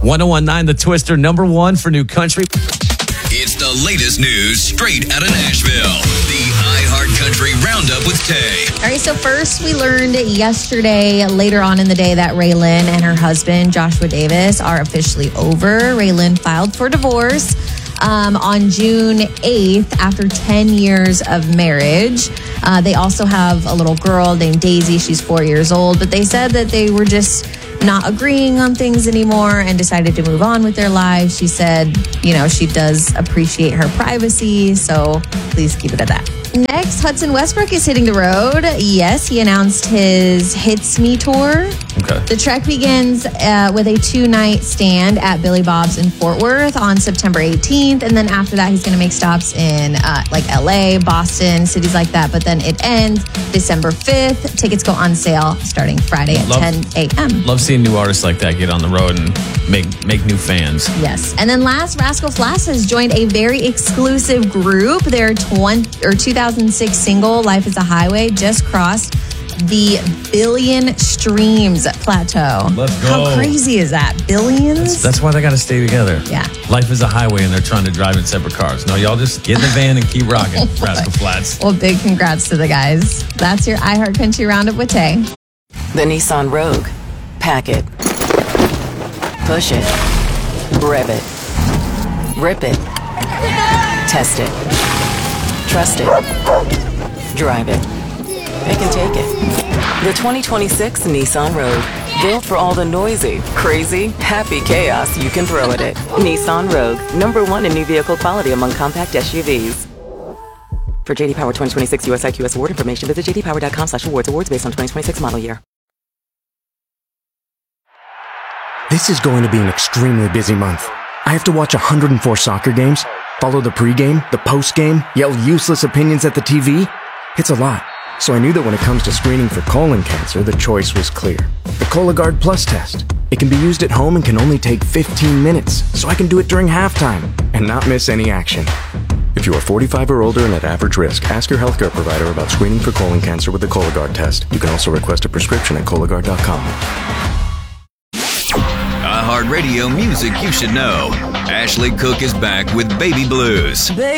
1019 The Twister, number one for New Country. It's the latest news straight out of Nashville. The iHeart Country Roundup with Tay. All right, so first we learned yesterday, later on in the day, that Raylan and her husband, Joshua Davis, are officially over. Raylan filed for divorce on June 8th after 10 years of marriage. They also have a little girl named Daisy. She's 4 years old, but they said that they were just not agreeing on things anymore and decided to move on with their lives. She said, she does appreciate her privacy, so please keep it at that. Next, Hudson Westbrook is hitting the road. Yes, he announced his Hits Me tour. Okay. The trek begins with a 2-night stand at Billy Bob's in Fort Worth on September 18th. And then after that, he's going to make stops in LA, Boston, cities like that. But then it ends December 5th. Tickets go on sale starting Friday at 10 a.m. Love seeing new artists like that get on the road and make new fans. Yes. And then last, Rascal Flatts has joined a very exclusive group. Their 2006 single, Life is a Highway, just crossed the billion streams plateau. Let's go. How crazy is that? Billions? That's why they got to stay together. Yeah. Life is a highway and they're trying to drive in separate cars. No, y'all just get in the van and keep rocking. Rascal Flatts. Well, big congrats to the guys. That's your iHeart Country Roundup with Tay. The Nissan Rogue. Pack it. Push it. Rev it. Rip it. Test it. Trust it. Drive it. They can take it. The 2026 Nissan Rogue. Built for all the noisy, crazy, happy chaos you can throw at it. Nissan Rogue. #1 in new vehicle quality among compact SUVs. For JD Power 2026 US IQS award information, visit jdpower.com/awards. Awards based on 2026 model year. This is going to be an extremely busy month. I have to watch 104 soccer games, follow the pregame, the postgame, yell useless opinions at the TV. It's a lot. So I knew that when it comes to screening for colon cancer, the choice was clear. The Cologuard Plus test. It can be used at home and can only take 15 minutes, so I can do it during halftime and not miss any action. If you are 45 or older and at average risk, ask your healthcare provider about screening for colon cancer with the Cologuard test. You can also request a prescription at Cologuard.com. iHeartRadio music you should know. Ashley Cook is back with Baby Blues.